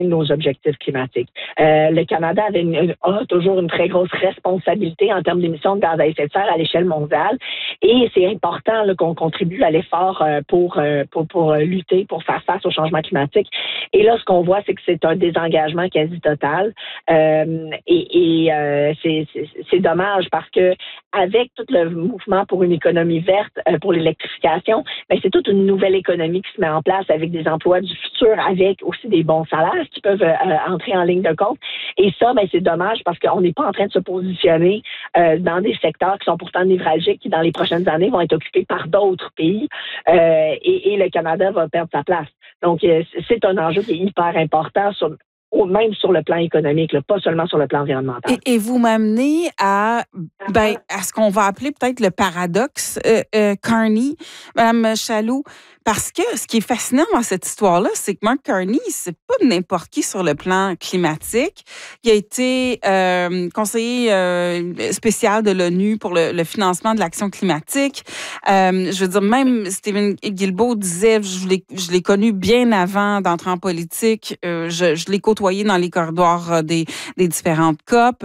nos objectifs climatiques. Le Canada a toujours une très grosse responsabilité en termes d'émissions de gaz à effet de serre à l'échelle mondiale et c'est important là, qu'on contribue à l'effort pour lutter, pour faire face au changement climatique. Et là, ce qu'on voit, c'est que c'est un désengagement quasi total c'est dommage parce que avec tout le mouvement pour une économie verte, pour l'électrification, ben, c'est toute une nouvelle économie qui se met en place avec des emplois du futur, avec aussi des bons salaires qui peuvent entrer en ligne de compte. Et ça, ben, c'est dommage parce qu'on n'est pas en train de se positionner dans des secteurs qui sont pourtant névralgiques, qui dans les prochaines années vont être occupés par d'autres pays et le Canada va perdre sa place. Donc, c'est un enjeu qui est hyper important même sur le plan économique, là, pas seulement sur le plan environnemental. Et vous m'amenez à ce qu'on va appeler peut-être le paradoxe Carney, Mme Chaloux, parce que ce qui est fascinant dans cette histoire-là, c'est que Mark Carney, c'est pas n'importe qui sur le plan climatique. Il a été conseiller spécial de l'ONU pour le financement de l'action climatique. Je veux dire, même Stephen Guilbeault disait, je l'ai connu bien avant d'entrer en politique, je l'ai côtoyé dans les corridors des différentes COP.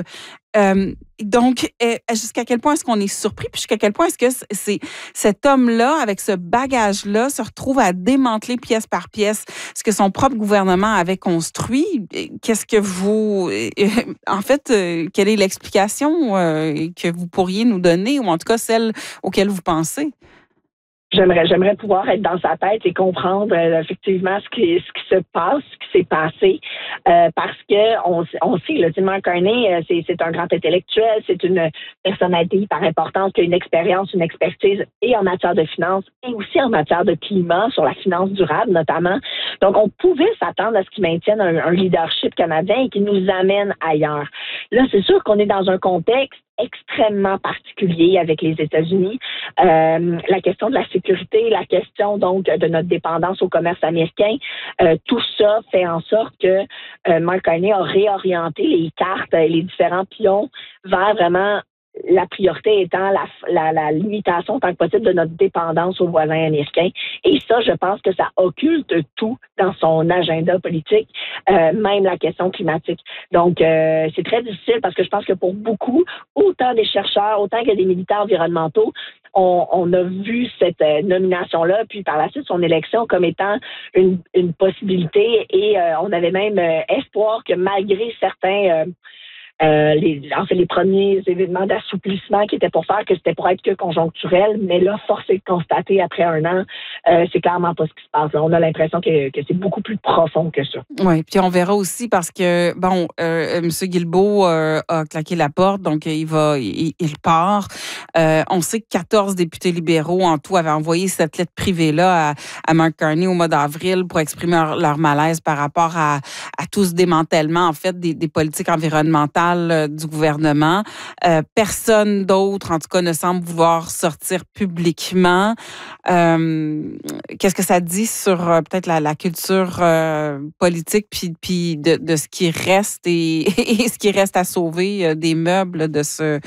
Donc, jusqu'à quel point est-ce qu'on est surpris, puis jusqu'à quel point est-ce que c'est cet homme-là, avec ce bagage-là, se retrouve à démanteler pièce par pièce ce que son propre gouvernement avait construit? Qu'est-ce que vous... en fait, quelle est l'explication que vous pourriez nous donner, ou en tout cas celle auquel vous pensez? J'aimerais pouvoir être dans sa tête et comprendre effectivement ce qui se passe, ce qui s'est passé, parce que on sait, là, Mark Carney, c'est un grand intellectuel, c'est une personnalité hyper importante qui a une expérience, une expertise et en matière de finances et aussi en matière de climat, sur la finance durable notamment. Donc, on pouvait s'attendre à ce qu'il maintienne un leadership canadien et qu'il nous amène ailleurs. Là, c'est sûr qu'on est dans un contexte extrêmement particulier avec les États-Unis. La question de la sécurité, la question donc de notre dépendance au commerce américain, tout ça fait en sorte que Mark Carney a réorienté les cartes, les différents pions vers vraiment la priorité étant la limitation tant que possible de notre dépendance aux voisins américains. Et ça, je pense que ça occulte tout dans son agenda politique, même la question climatique. Donc, c'est très difficile parce que je pense que pour beaucoup, autant des chercheurs, autant que des militants environnementaux, on a vu cette nomination-là, puis par la suite, son élection comme étant une possibilité et on avait même espoir que malgré certains... les premiers événements d'assouplissement qui étaient pour faire que c'était pour être que conjoncturel, mais là, force est de constater après un an, c'est clairement pas ce qui se passe. Là, on a l'impression que c'est beaucoup plus profond que ça. Oui, puis on verra aussi parce que, bon, M. Guilbeault a claqué la porte, donc il part. On sait que 14 députés libéraux en tout avaient envoyé cette lettre privée-là à Mark Carney au mois d'avril pour exprimer leur malaise par rapport à tout ce démantèlement, en fait, des politiques environnementales du gouvernement. Personne d'autre, en tout cas, ne semble vouloir sortir publiquement. Qu'est-ce que ça dit sur peut-être la culture politique puis de ce qui reste et ce qui reste à sauver des meubles de ce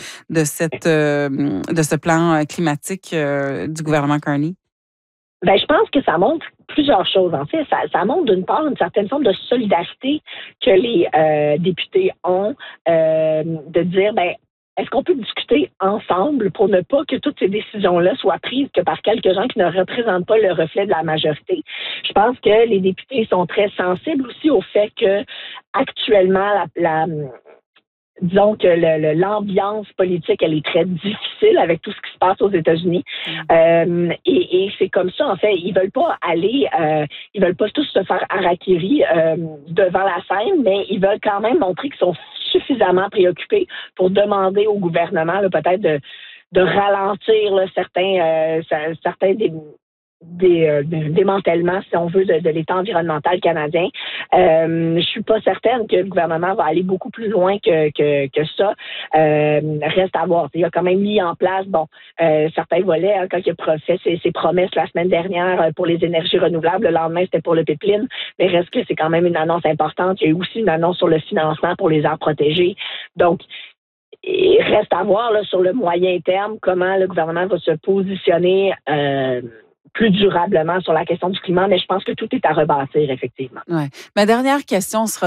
plan climatique du gouvernement Carney? Ben, je pense que ça montre plusieurs choses. En fait, ça montre d'une part une certaine forme de solidarité que les députés ont, de dire, ben, est-ce qu'on peut discuter ensemble pour ne pas que toutes ces décisions-là soient prises que par quelques gens qui ne représentent pas le reflet de la majorité? Je pense que les députés sont très sensibles aussi au fait que actuellement, disons que l'ambiance politique, elle est très difficile avec tout ce qui se passe aux États-Unis. Et c'est comme ça, en fait. Ils veulent pas tous se faire harakiri devant la scène, mais ils veulent quand même montrer qu'ils sont suffisamment préoccupés pour demander au gouvernement là, peut-être de ralentir là, certains des démantèlements, si on veut, de l'État environnemental canadien. Je suis pas certaine que le gouvernement va aller beaucoup plus loin que ça. Reste à voir. Il a quand même mis en place, certains volets, quand il a fait ses promesses la semaine dernière pour les énergies renouvelables. Le lendemain, c'était pour le pipeline. Mais reste que c'est quand même une annonce importante. Il y a eu aussi une annonce sur le financement pour les aires protégées. Donc, il reste à voir là, sur le moyen terme comment le gouvernement va se positionner plus durablement sur la question du climat, mais je pense que tout est à rebâtir, effectivement. Ouais. Ma dernière question sera